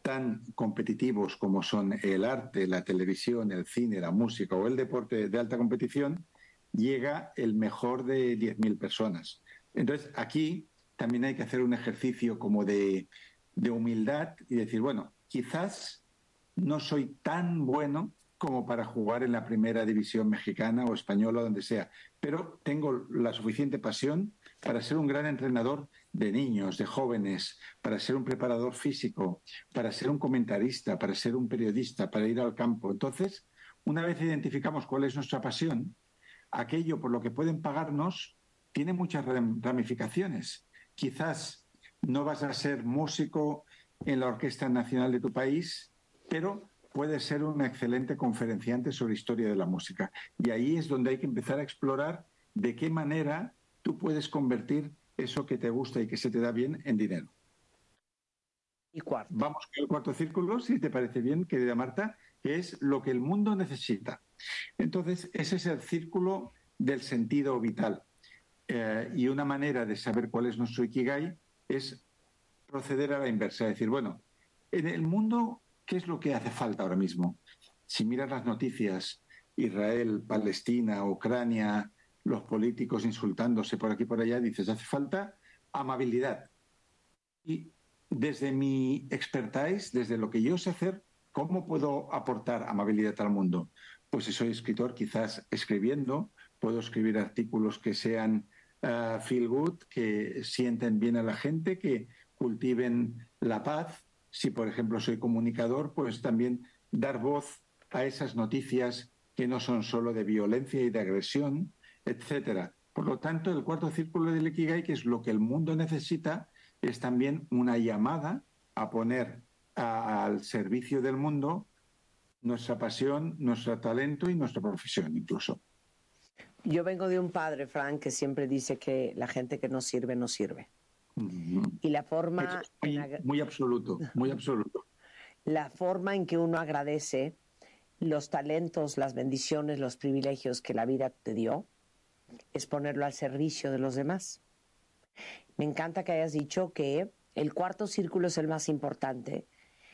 tan competitivos como son el arte, la televisión, el cine, la música o el deporte de alta competición, llega el mejor de 10.000 personas. Entonces, aquí también hay que hacer un ejercicio como de humildad y decir, bueno, quizás no soy tan bueno como para jugar en la primera división mexicana o española o donde sea, pero tengo la suficiente pasión para ser un gran entrenador de niños, de jóvenes, para ser un preparador físico, para ser un comentarista, para ser un periodista, para ir al campo. Entonces, una vez identificamos cuál es nuestra pasión, aquello por lo que pueden pagarnos tiene muchas ramificaciones. Quizás no vas a ser músico en la Orquesta Nacional de tu país, pero puedes ser un excelente conferenciante sobre historia de la música. Y ahí es donde hay que empezar a explorar de qué manera tú puedes convertir eso que te gusta y que se te da bien en dinero. Y cuarto. Vamos con el cuarto círculo, si te parece bien, querida Marta, que es lo que el mundo necesita. Entonces, ese es el círculo del sentido vital. Y una manera de saber cuál es nuestro ikigai es proceder a la inversa, es decir, bueno, en el mundo, ¿qué es lo que hace falta ahora mismo? Si miras las noticias, Israel, Palestina, Ucrania, los políticos insultándose por aquí y por allá, dices, hace falta amabilidad. Y desde mi expertise, desde lo que yo sé hacer, ¿cómo puedo aportar amabilidad al mundo? Pues si soy escritor, quizás escribiendo, puedo escribir artículos que sean feel good, que sienten bien a la gente, que cultiven la paz. Si, por ejemplo, soy comunicador, pues también dar voz a esas noticias que no son solo de violencia y de agresión, etcétera. Por lo tanto, el cuarto círculo del Ikigai, que es lo que el mundo necesita, es también una llamada a poner al servicio del mundo nuestra pasión, nuestro talento y nuestra profesión incluso. Yo vengo de un padre, Frank, que siempre dice que la gente que no sirve, no sirve. Y la Eso forma, es muy absoluto, muy absoluto. la forma en que uno agradece los talentos, las bendiciones, los privilegios que la vida te dio, es ponerlo al servicio de los demás. Me encanta que hayas dicho que el cuarto círculo es el más importante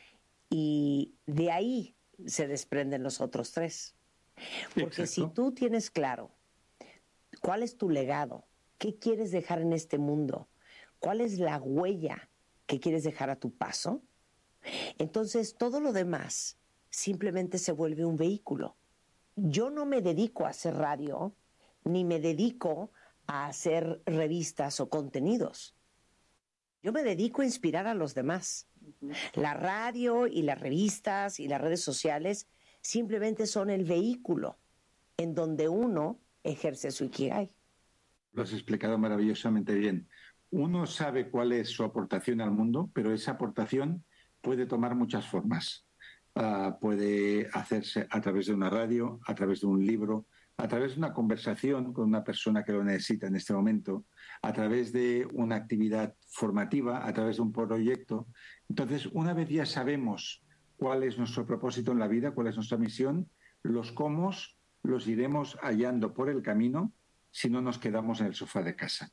y de ahí se desprenden los otros tres. Porque Exacto. si tú tienes claro cuál es tu legado, qué quieres dejar en este mundo, cuál es la huella que quieres dejar a tu paso, entonces todo lo demás simplemente se vuelve un vehículo. Yo no me dedico a hacer radio, ni me dedico a hacer revistas o contenidos. Yo me dedico a inspirar a los demás. La radio y las revistas y las redes sociales simplemente son el vehículo en donde uno ejerce su ikigai. Lo has explicado maravillosamente bien. Uno sabe cuál es su aportación al mundo, pero esa aportación puede tomar muchas formas. Puede hacerse a través de una radio, a través de un libro, a través de una conversación con una persona que lo necesita en este momento, a través de una actividad formativa, a través de un proyecto. Entonces, una vez ya sabemos cuál es nuestro propósito en la vida, cuál es nuestra misión, los cómo los iremos hallando por el camino si no nos quedamos en el sofá de casa.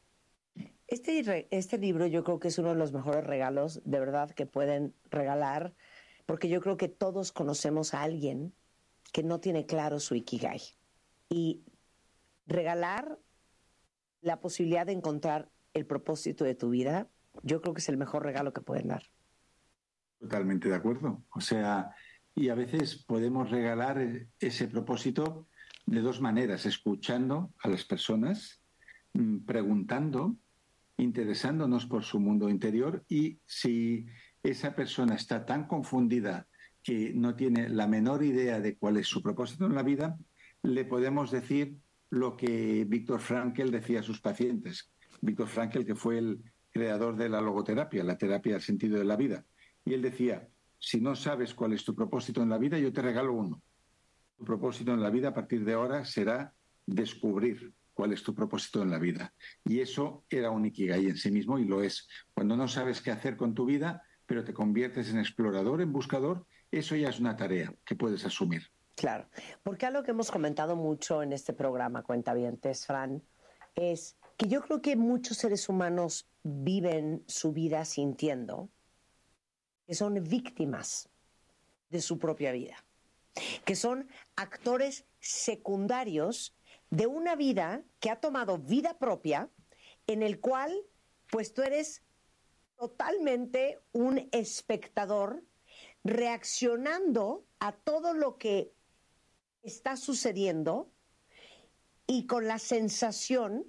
Este libro yo creo que es uno de los mejores regalos de verdad que pueden regalar, porque yo creo que todos conocemos a alguien que no tiene claro su ikigai. Y regalar la posibilidad de encontrar el propósito de tu vida, yo creo que es el mejor regalo que pueden dar. Totalmente de acuerdo. O sea, y a veces podemos regalar ese propósito de dos maneras, escuchando a las personas, preguntando, interesándonos por su mundo interior y si esa persona está tan confundida que no tiene la menor idea de cuál es su propósito en la vida, le podemos decir lo que Víctor Frankl decía a sus pacientes. Víctor Frankl, que fue el creador de la logoterapia, la terapia del sentido de la vida. Y él decía, si no sabes cuál es tu propósito en la vida, yo te regalo uno. Tu propósito en la vida a partir de ahora será descubrir cuál es tu propósito en la vida. Y eso era un ikigai en sí mismo y lo es. Cuando no sabes qué hacer con tu vida, pero te conviertes en explorador, en buscador, eso ya es una tarea que puedes asumir. Claro, porque algo que hemos comentado mucho en este programa, Cuentavientes, Fran, es que yo creo que muchos seres humanos viven su vida sintiendo que son víctimas de su propia vida, que son actores secundarios de una vida que ha tomado vida propia, en el cual pues tú eres totalmente un espectador reaccionando a todo lo que está sucediendo y con la sensación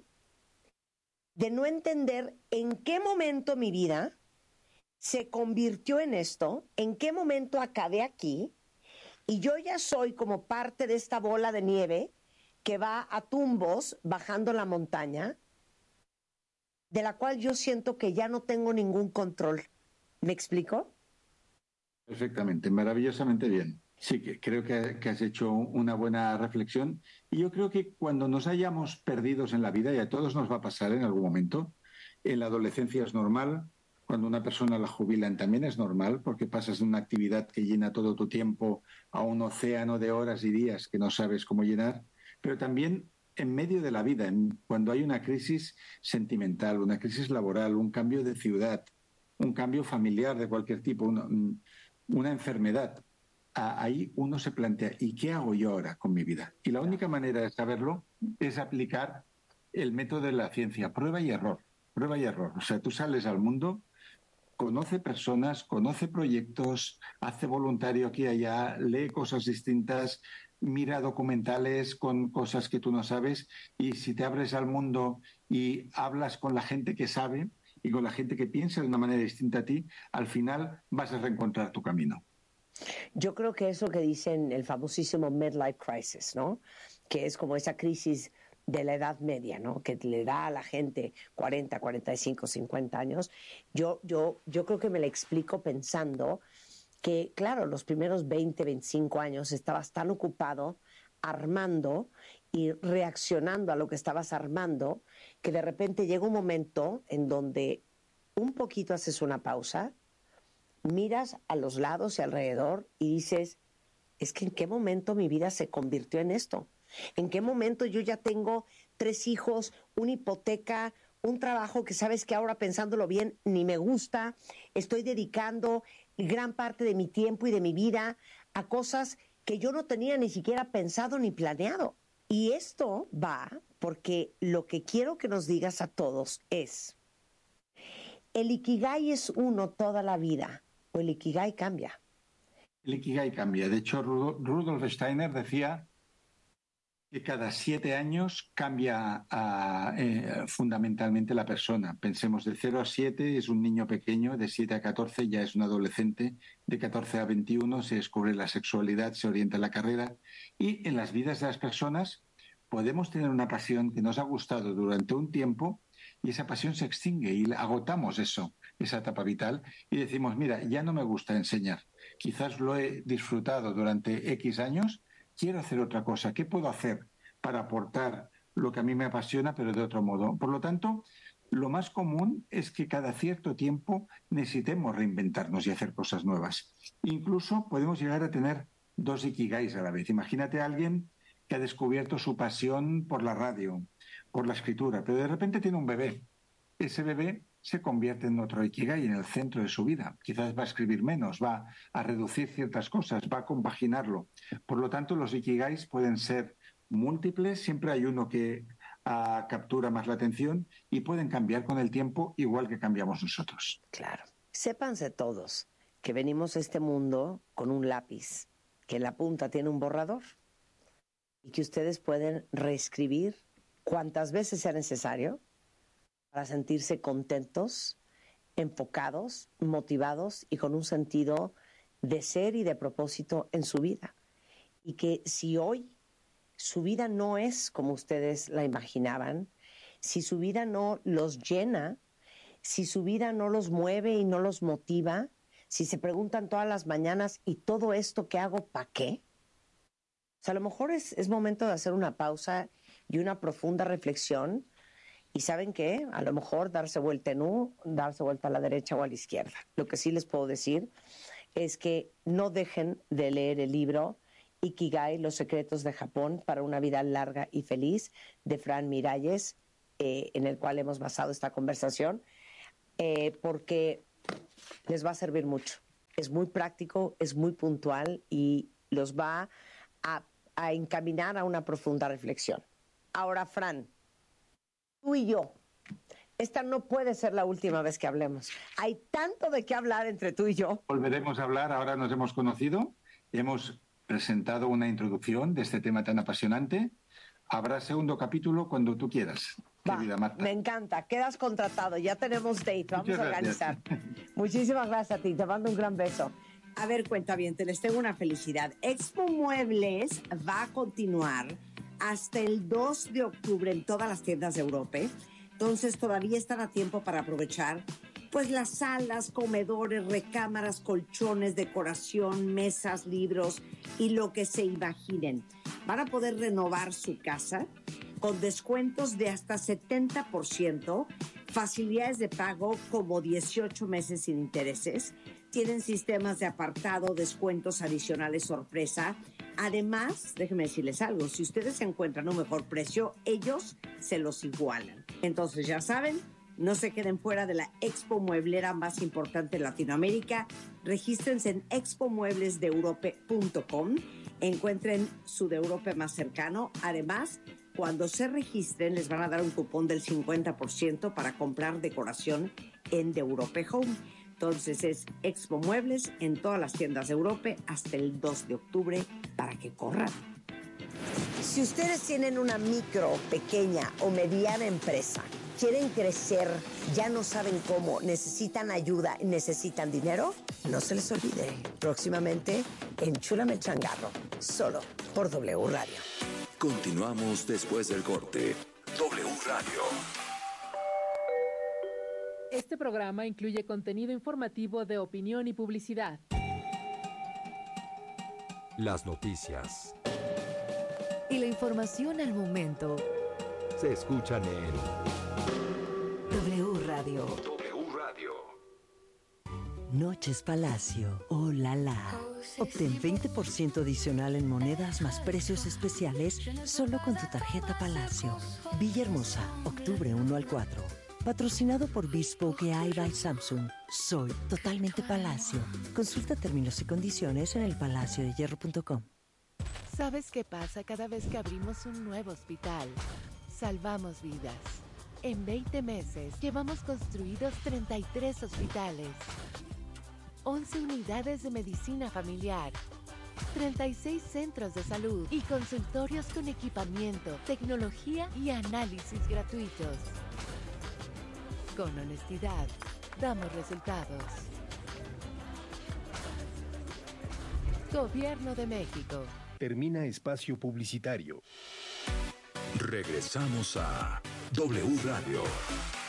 de no entender en qué momento mi vida se convirtió en esto, en qué momento acabé aquí, y yo ya soy como parte de esta bola de nieve que va a tumbos bajando la montaña, de la cual yo siento que ya no tengo ningún control. ¿Me explico? Perfectamente, maravillosamente bien. Sí, que creo que has hecho una buena reflexión. Y yo creo que cuando nos hayamos perdidos en la vida, y a todos nos va a pasar en algún momento, en la adolescencia es normal, cuando una persona la jubilan también es normal, porque pasas de una actividad que llena todo tu tiempo a un océano de horas y días que no sabes cómo llenar, pero también en medio de la vida, cuando hay una crisis sentimental, una crisis laboral, un cambio de ciudad, un cambio familiar de cualquier tipo, una enfermedad, ahí uno se plantea, ¿y qué hago yo ahora con mi vida? Y la única manera de saberlo es aplicar el método de la ciencia, prueba y error, prueba y error. O sea, tú sales al mundo, conoce personas, conoce proyectos, hace voluntario aquí y allá, lee cosas distintas, mira documentales con cosas que tú no sabes, y si te abres al mundo y hablas con la gente que sabe y con la gente que piensa de una manera distinta a ti, al final vas a reencontrar tu camino. Yo creo que eso que dicen el famosísimo midlife crisis, ¿no? Que es como esa crisis de la edad media, ¿no? Que le da a la gente 40, 45, 50 años. Yo creo que me la explico pensando que, claro, los primeros 20, 25 años estabas tan ocupado armando y reaccionando a lo que estabas armando, que de repente llega un momento en donde un poquito haces una pausa, miras a los lados y alrededor y dices, es que en qué momento mi vida se convirtió en esto. ¿En qué momento yo ya tengo 3 hijos, una hipoteca, un trabajo que sabes que ahora pensándolo bien ni me gusta? Estoy dedicando gran parte de mi tiempo y de mi vida a cosas que yo no tenía ni siquiera pensado ni planeado. Y esto va porque lo que quiero que nos digas a todos es, ¿el Ikigai es uno toda la vida o el Ikigai cambia? El Ikigai cambia. De hecho, Rudolf Steiner decía que cada 7 años cambia fundamentalmente la persona. Pensemos, de 0 a 7 es un niño pequeño, de 7 a 14 ya es un adolescente, de 14 a 21 se descubre la sexualidad, se orienta la carrera, y en las vidas de las personas podemos tener una pasión que nos ha gustado durante un tiempo y esa pasión se extingue y agotamos eso, esa etapa vital, y decimos, mira, ya no me gusta enseñar, quizás lo he disfrutado durante X años, quiero hacer otra cosa, ¿qué puedo hacer para aportar lo que a mí me apasiona, pero de otro modo? Por lo tanto, lo más común es que cada cierto tiempo necesitemos reinventarnos y hacer cosas nuevas. Incluso podemos llegar a tener 2 ikigais a la vez. Imagínate a alguien que ha descubierto su pasión por la radio, por la escritura, pero de repente tiene un bebé. Ese bebé se convierte en otro ikigai, en el centro de su vida. Quizás va a escribir menos, va a reducir ciertas cosas, va a compaginarlo. Por lo tanto, los ikigais pueden ser múltiples, siempre hay uno que captura más la atención y pueden cambiar con el tiempo igual que cambiamos nosotros. Claro. Sépanse todos que venimos a este mundo con un lápiz, que en la punta tiene un borrador y que ustedes pueden reescribir cuantas veces sea necesario para sentirse contentos, enfocados, motivados y con un sentido de ser y de propósito en su vida. Y que si hoy su vida no es como ustedes la imaginaban, si su vida no los llena, si su vida no los mueve y no los motiva, si se preguntan todas las mañanas, ¿y todo esto que hago para qué? O sea, a lo mejor es momento de hacer una pausa y una profunda reflexión. ¿Y saben qué? A lo mejor darse vuelta en U, darse vuelta a la derecha o a la izquierda. Lo que sí les puedo decir es que no dejen de leer el libro Ikigai, Los secretos de Japón para una vida larga y feliz, de Fran Miralles, en el cual hemos basado esta conversación, porque les va a servir mucho. es muy práctico, es muy puntual y los va a encaminar a una profunda reflexión. Ahora, Fran, tú y yo, esta no puede ser la última vez que hablemos. Hay tanto de qué hablar entre tú y yo. Volveremos a hablar, ahora nos hemos conocido, hemos presentado una introducción de este tema tan apasionante. Habrá segundo capítulo cuando tú quieras, querida Marta. Me encanta, quedas contratado, ya tenemos date, vamos a organizar. Muchísimas gracias a ti, te mando un gran beso. A ver, cuentavientes, les tengo una felicidad. Expo Muebles va a continuar hasta el 2 de octubre en todas las tiendas de Europa. Entonces todavía están a tiempo para aprovechar pues las salas, comedores, recámaras, colchones, decoración, mesas, libros y lo que se imaginen. Van a poder renovar su casa con descuentos de hasta 70%, facilidades de pago como 18 meses sin intereses, tienen sistemas de apartado, descuentos adicionales sorpresa. Además, déjenme decirles algo, si ustedes encuentran un mejor precio, ellos se los igualan. Entonces ya saben, no se queden fuera de la expo mueblera más importante de Latinoamérica. Regístrense en expomueblesdeeurope.com. Encuentren su de Europa más cercano. Además, cuando se registren, les van a dar un cupón del 50% para comprar decoración en The Europe Home. Entonces es Expo Muebles en todas las tiendas de Europa hasta el 2 de octubre para que corran. Si ustedes tienen una micro, pequeña o mediana empresa, quieren crecer, ya no saben cómo, necesitan ayuda, necesitan dinero, no se les olvide. Próximamente, Enchúlame el Changarro, solo por W Radio. Continuamos después del corte. W Radio. Este programa incluye contenido informativo de opinión y publicidad. Las noticias y la información al momento se escuchan en W Radio. W Radio. Noches Palacio, oh la la. Obtén 20% adicional en monedas más precios especiales solo con tu tarjeta Palacio. Villahermosa, octubre 1 al 4. Patrocinado por Bespoke AI by Samsung. Soy totalmente Palacio. Consulta términos y condiciones en elpalaciodehierro.com. ¿Sabes qué pasa cada vez que abrimos un nuevo hospital? Salvamos vidas. En 20 meses llevamos construidos 33 hospitales, 11 unidades de medicina familiar, 36 centros de salud y consultorios con equipamiento, tecnología y análisis gratuitos. Con honestidad, damos resultados. Gobierno de México. Termina espacio publicitario. Regresamos a W Radio.